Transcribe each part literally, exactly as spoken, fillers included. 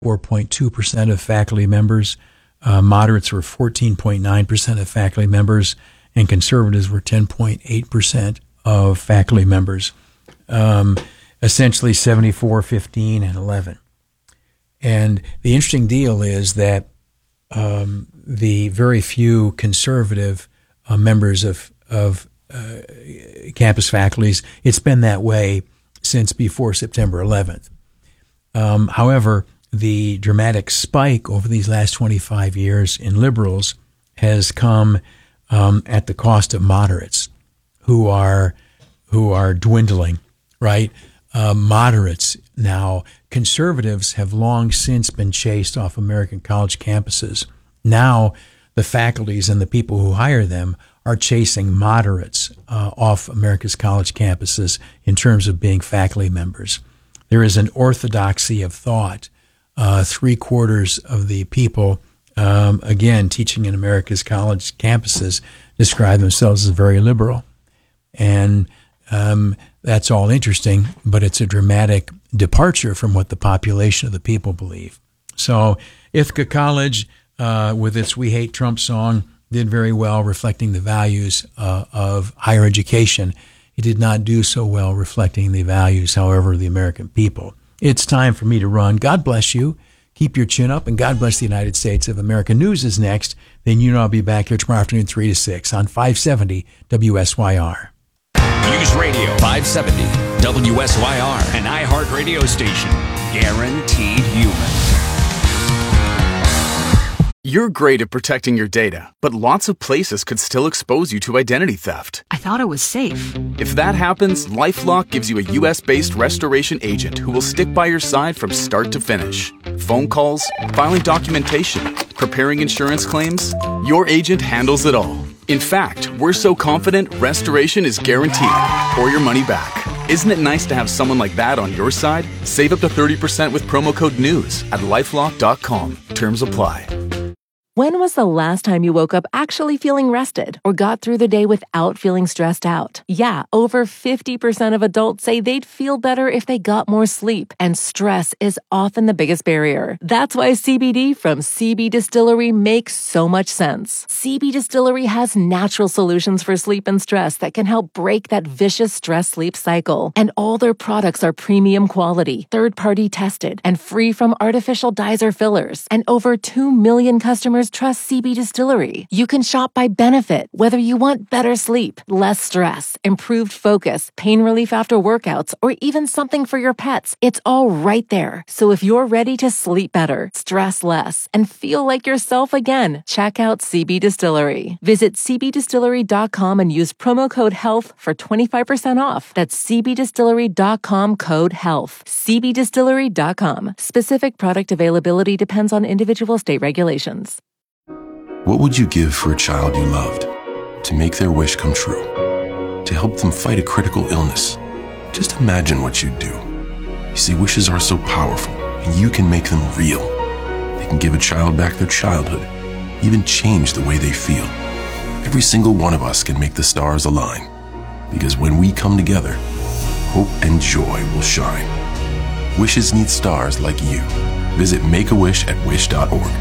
four point two percent of faculty members. Uh, moderates were fourteen point nine percent of faculty members, and conservatives were ten point eight percent of faculty members. Um, essentially seventy-four, fifteen, and eleven. And the interesting deal is that um, the very few conservative uh, members of, of uh, campus faculties, it's been that way since before September eleventh. Um, however, the dramatic spike over these last twenty-five years in liberals has come um, at the cost of moderates who are who are dwindling, right? Uh, moderates now, conservatives have long since been chased off American college campuses. Now, the faculties and the people who hire them are chasing moderates uh, off America's college campuses in terms of being faculty members. There is an orthodoxy of thought. Uh, three quarters of the people, um, again, teaching in America's college campuses describe themselves as very liberal. And um, that's all interesting, but it's a dramatic departure from what the population of the people believe. So Ithaca College, uh, with its We Hate Trump song, did very well reflecting the values uh, of higher education. It did not do so well reflecting the values, however, of the American people. It's time for me to run. God bless you. Keep your chin up, and God bless the United States of America. News is next. Then you know I'll be back here tomorrow afternoon, three to six on five seventy W S Y R. News Radio five seventy W S Y R, an iHeart radio station. Guaranteed human. You're great at protecting your data, but lots of places could still expose you to identity theft. I thought it was safe. If that happens, LifeLock gives you a U S-based restoration agent who will stick by your side from start to finish. Phone calls, filing documentation, preparing insurance claims, your agent handles it all. In fact, we're so confident restoration is guaranteed or your money back. Isn't it nice to have someone like that on your side? Save up to thirty percent with promo code NEWS at lifelock dot com. Terms apply. When was the last time you woke up actually feeling rested or got through the day without feeling stressed out? Yeah, over fifty percent of adults say they'd feel better if they got more sleep, and stress is often the biggest barrier. That's why C B D from C B Distillery makes so much sense. C B Distillery has natural solutions for sleep and stress that can help break that vicious stress-sleep cycle. And all their products are premium quality, third-party tested, and free from artificial dyes or fillers. And over two million customers trust C B Distillery. You can shop by benefit, whether you want better sleep, less stress, improved focus, pain relief after workouts, or even something for your pets. It's all right there. So if you're ready to sleep better, stress less, and feel like yourself again, check out C B Distillery. Visit c b distillery dot com and use promo code HEALTH for twenty-five percent off. That's c b distillery dot com code HEALTH. c b distillery dot com. Specific product availability depends on individual state regulations. What would you give for a child you loved? To make their wish come true? To help them fight a critical illness? Just imagine what you'd do. You see, wishes are so powerful, and you can make them real. They can give a child back their childhood, even change the way they feel. Every single one of us can make the stars align, because when we come together, hope and joy will shine. Wishes need stars like you. Visit Make a Wish at wish dot org.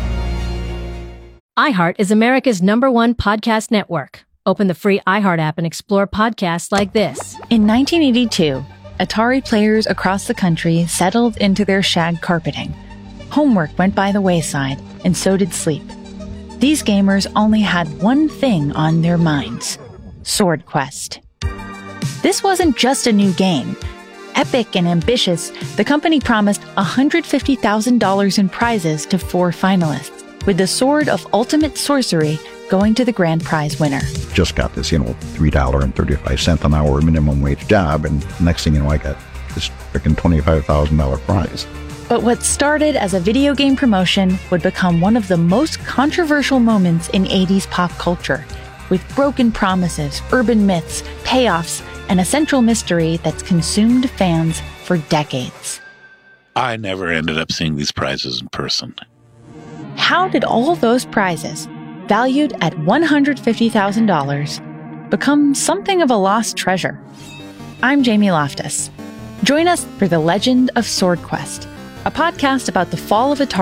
iHeart is America's number one podcast network. Open the free iHeart app and explore podcasts like this. In nineteen eighty-two, Atari players across the country settled into their shag carpeting. Homework went by the wayside, and so did sleep. These gamers only had one thing on their minds: Sword Quest. This wasn't just a new game. Epic and ambitious, the company promised one hundred fifty thousand dollars in prizes to four finalists, with the Sword of Ultimate Sorcery going to the grand prize winner. Just got this, you know, three dollars and thirty-five cents an hour minimum wage job, and next thing you know, I got this freaking twenty-five thousand dollars prize. But what started as a video game promotion would become one of the most controversial moments in eighties pop culture, with broken promises, urban myths, payoffs, and a central mystery that's consumed fans for decades. I never ended up seeing these prizes in person. How did all those prizes, valued at one hundred fifty thousand dollars, become something of a lost treasure? I'm Jamie Loftus. Join us for the legend of Sword Quest, a podcast about the fall of Atari